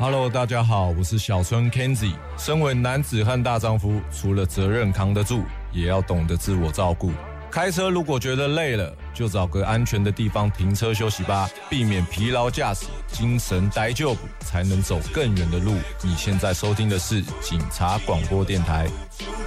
Hello， 大家好，我是小春 Kenzie。身为男子汉大丈夫，除了责任扛得住，也要懂得自我照顾。开车如果觉得累了，就找个安全的地方停车休息吧，避免疲劳驾驶，精神逮就补，才能走更远的路。你现在收听的是警察广播电台。